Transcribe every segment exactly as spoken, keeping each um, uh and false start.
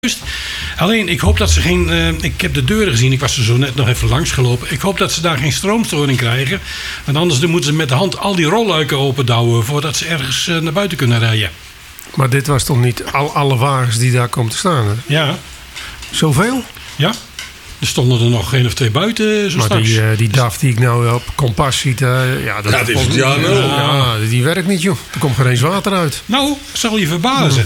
Alleen, ik hoop dat ze geen... Uh, ik heb de deuren gezien, ik was er zo net nog even langs gelopen. Ik hoop dat ze daar geen stroomstoring krijgen. Want anders dan moeten ze met de hand al die rolluiken opendouwen voordat ze ergens uh, naar buiten kunnen rijden. Maar dit was toch niet al, alle wagens die daar komen te staan? Hè? Ja. Zoveel? Ja. Er stonden er nog één of twee buiten zo maar straks. die, uh, die D A F die ik nou op kompas zie, uh, ja, dat, ja, is het ja, nul. Ja, die werkt niet, joh. Er komt geen eens water uit. Nou, zal je verbazen.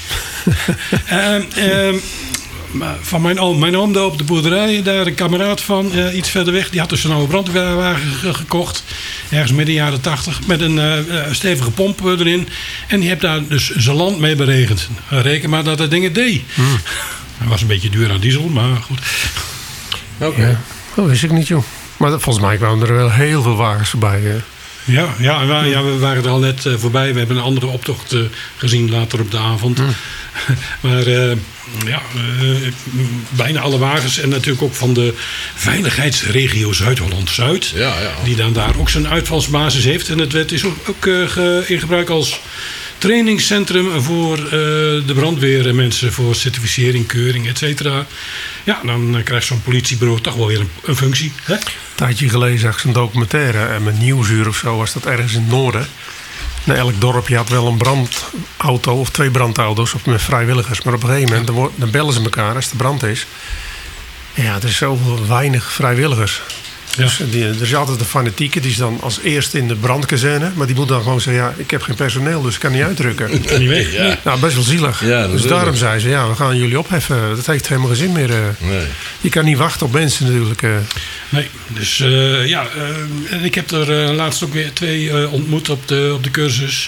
uh, uh, van mijn oom, mijn oom daar op de boerderij, daar een kameraad van, uh, iets verder weg, die had dus een oude brandweerwagen ge- gekocht. Ergens midden jaren tachtig. Met een uh, stevige pomp erin. En die heeft daar dus zijn land mee beregend. Reken maar dat dat ding het deed. Hmm. Hij was een beetje duur aan diesel, maar goed. Oké. Okay. Ja, dat wist ik niet, joh. Maar volgens mij kwamen er wel heel veel wagens voorbij. Hè? Ja, ja, ja, ja, we waren er al net uh, voorbij. We hebben een andere optocht uh, gezien later op de avond. Hmm. Maar uh, ja, uh, bijna alle wagens. En natuurlijk ook van de veiligheidsregio Zuid-Holland-Zuid. Ja, ja. Die dan daar ook zijn uitvalsbasis heeft. En het, het is ook, ook uh, ge, in gebruik als trainingscentrum voor uh, de brandweermensen. Voor certificering, keuring, et cetera. Ja, dan uh, krijgt zo'n politiebureau toch wel weer een, een functie. Hè? Een tijdje geleden zag ik zo'n documentaire. En met Nieuwsuur of zo was dat ergens in het noorden. Nou, elk dorpje had wel een brandauto of twee brandauto's of met vrijwilligers. Maar op een gegeven moment dan, wordt, dan bellen ze elkaar als de brand is. Ja, er is zoveel weinig vrijwilligers. Ja. Dus die, er is altijd een fanatieke, die is dan als eerste in de brandkazerne. Maar die moet dan gewoon zeggen, ja, ik heb geen personeel, dus ik kan niet uitdrukken. Ik kan niet weg. Ja. Nou, best wel zielig. Ja, dus daarom zei ze, ja, we gaan jullie opheffen. Dat heeft helemaal geen zin meer. Uh. Nee. Je kan niet wachten op mensen natuurlijk. Uh. Nee, dus uh, ja, uh, ik heb er uh, laatst ook weer twee uh, ontmoet op de, op de cursus.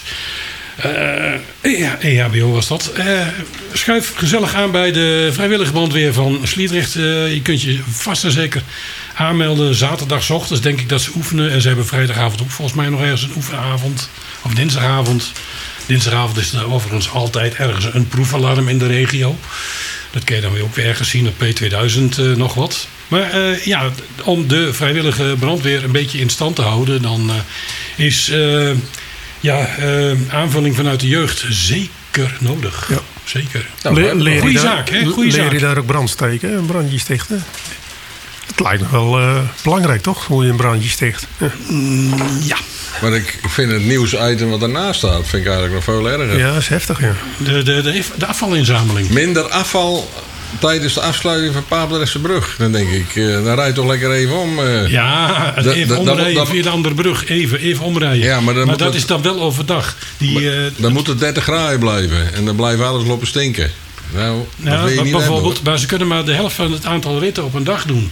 Uh, ja, E H B O was dat. Uh, schuif gezellig aan bij de vrijwillige brandweer van Sliedrecht. Uh, je kunt je vast en zeker aanmelden. Zaterdagochtends denk ik dat ze oefenen. En ze hebben vrijdagavond ook volgens mij nog ergens een oefenavond. Of dinsdagavond. Dinsdagavond is er overigens altijd ergens een proefalarm in de regio. Dat kun je dan weer ook weer ergens zien op P tweeduizend uh, nog wat. Maar uh, ja, om de vrijwillige brandweer een beetje in stand te houden, dan uh, is uh, ja, uh, aanvulling vanuit de jeugd zeker nodig. Ja. Zeker. Nou, Le- leer Goeie daar, zaak, hè? Goeie leer zaak. je daar ook brand steken, een brandje stichten? Het lijkt me wel uh, belangrijk, toch? Hoe je een brandje sticht. Ja. Mm, ja. Maar ik vind het nieuwsitem wat daarnaast staat, vind ik eigenlijk nog veel erger. Ja, dat is heftig, ja. De, de, de, de afvalinzameling. Minder afval tijdens de afsluiting van Papendrechtse brug. Dan denk ik, uh, dan rijd toch lekker even om. Uh, ja, even de, de, omrijden dat, via de andere brug. Even, even omrijden. Ja, maar, maar dat het, is dan wel overdag. Die, maar, uh, dan moet het dertig graden blijven. En dan blijft alles lopen stinken. Nou, nou dat wil je niet bijvoorbeeld, hebben, maar ze kunnen maar de helft van het aantal ritten op een dag doen.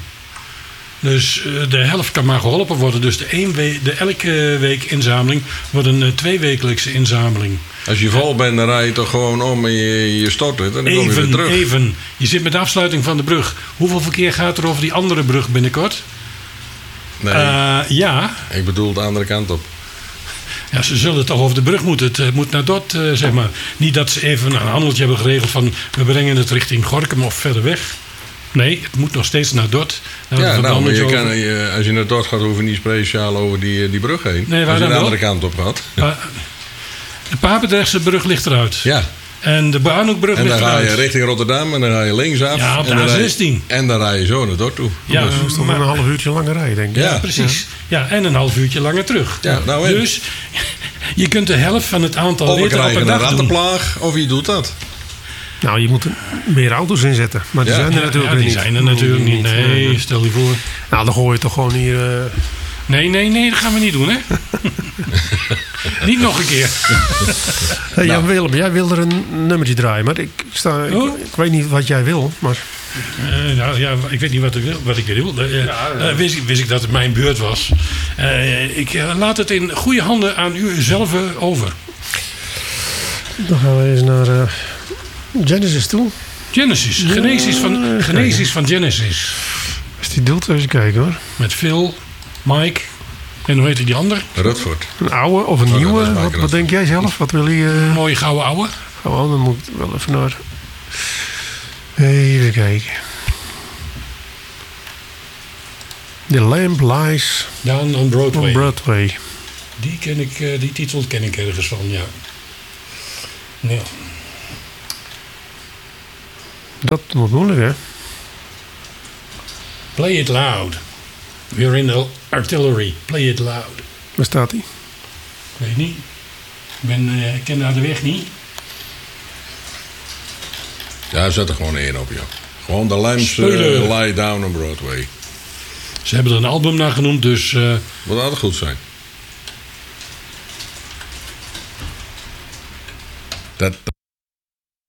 Dus uh, de helft kan maar geholpen worden. Dus de, één we- de elke week inzameling wordt een uh, tweewekelijkse inzameling. Als je vol bent, dan rij je toch gewoon om en je, je stort het. En dan kom je weer terug. Even. Je zit met de afsluiting van de brug. Hoeveel verkeer gaat er over die andere brug binnenkort? Nee. Uh, ja. Ik bedoel de andere kant op. Ja, ze zullen toch over de brug moeten. Het uh, moet naar Dort, uh, zeg maar. Niet dat ze even een handeltje hebben geregeld van we brengen het richting Gorinchem of verder weg. Nee, het moet nog steeds naar Dort. Ja, nou, maar je kan, je, als je naar Dort gaat, hoef je niet speciaal over die, die brug heen. Nee, als je de wel? andere kant op gaat. Maar de Papendrechtse brug ligt eruit. Ja. En de Baarnoekbrug ligt eruit. En dan ga je richting Rotterdam en dan ga je linksaf. Ja, op de en A zestien. En dan rij je zo naar Dort toe. Ja, dus dat is toch maar een half uurtje langer rijden, denk ik. Ja, ja precies. Ja. ja, en een half uurtje langer terug. Ja, nou en? Dus je kunt de helft van het aantal of ritten op een dag doen. Of een rattenplaag, of je doet dat. Nou, je moet er meer auto's inzetten. Maar die ja, zijn er ja, natuurlijk ja, die niet. zijn er natuurlijk niet. Nee, nee, stel je voor. Nou, dan gooi je toch gewoon hier... Uh... Nee, nee, nee, dat gaan we niet doen, hè? Niet nog een keer. Hey, nou. Jan Willem, jij wil er een nummertje draaien. Maar ik, sta, ik, oh. ik weet niet wat jij wil. Maar... Uh, nou ja, ik weet niet wat ik wil. Wat ik wil. Uh, ja, ja. Uh, wist, wist ik dat het mijn beurt was. Uh, ik uh, laat het in goede handen aan u zelf over. Dan gaan we eens naar uh, Genesis toe. Genesis. Ja, Genesis, van, Genesis van Genesis. Als die doet, even kijken hoor. Met Phil, Mike... En hoe heet die ander? Rutford. Een oude of een oh, nieuwe? Wat, wat denk jij zelf? Wat wil je? Uh... Een mooie gouden oude. Oh, dan moet ik wel even naar... Even kijken. The Lamp Lies... Down on Broadway. On Broadway. Die, ken ik, uh, die titel ken ik ergens van, ja. Ja. Dat wordt moeilijk, hè? Play it loud. We're in the artillery. Play it loud. Waar staat hij? Ik weet niet. Ik ben, uh, ik ken daar de weg niet. Ja, zet er gewoon één op, joh. Gewoon de Lambs uh, Lie Down on Broadway. Ze hebben er een album naar genoemd, dus... Uh, Moet altijd goed zijn. Dat...